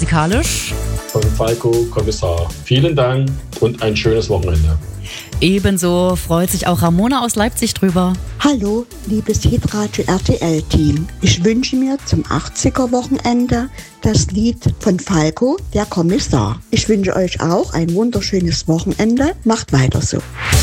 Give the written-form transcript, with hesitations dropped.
musikalisch von Falco Kommissar. Vielen Dank und ein schönes Wochenende. Ebenso freut sich auch Ramona aus Leipzig drüber. Hallo, liebes Hitradio RTL-Team. Ich wünsche mir zum 80er-Wochenende das Lied von Falco, der Kommissar. Ich wünsche euch auch ein wunderschönes Wochenende. Macht weiter so.